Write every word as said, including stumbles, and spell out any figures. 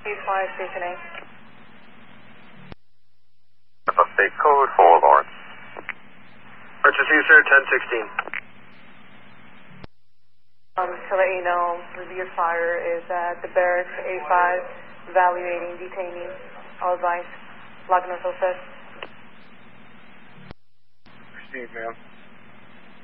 eight five, Station A. State code for Lawrence. Purchase you, sir, ten sixteen. Um, to let you know, review fire is at the barracks, A five, evaluating detainees. All advice, log no success. Received, ma'am.